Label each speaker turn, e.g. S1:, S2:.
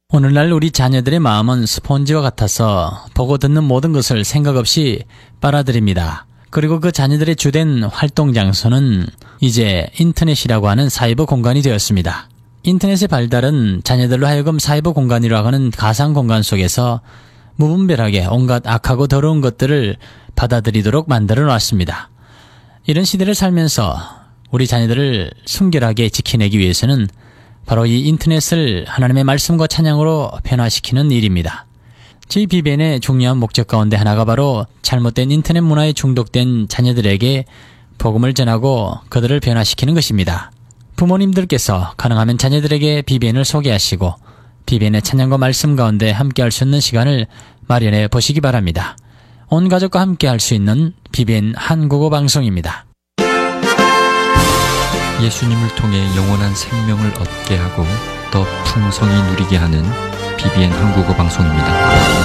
S1: 오늘날 우리 자녀들의 마음은 스폰지와 같아서 보고 듣는 모든 것을 생각 없이 빨아들입니다. 그리고 그 자녀들의 주된 활동 장소는 이제 인터넷이라고 하는 사이버 공간이 되었습니다. 인터넷의 발달은 자녀들로 하여금 사이버 공간이라고 하는 가상 공간 속에서 무분별하게 온갖 악하고 더러운 것들을 받아들이도록 만들어 놨습니다. 이런 시대를 살면서 우리 자녀들을 순결하게 지켜내기 위해서는 바로 이 인터넷을 하나님의 말씀과 찬양으로 변화시키는 일입니다. 저희 비벤의 중요한 목적 가운데 하나가 바로 잘못된 인터넷 문화에 중독된 자녀들에게 복음을 전하고 그들을 변화시키는 것입니다. 부모님들께서 가능하면 자녀들에게 비벤을 소개하시고 비벤의 찬양과 말씀 가운데 함께 할 수 있는 시간을 마련해 보시기 바랍니다. 온 가족과 함께 할 수 있는 비벤 한국어 방송입니다.
S2: 예수님을 통해 영원한 생명을 얻게 하고 더 풍성히 누리게 하는 BBN 한국어 방송입니다.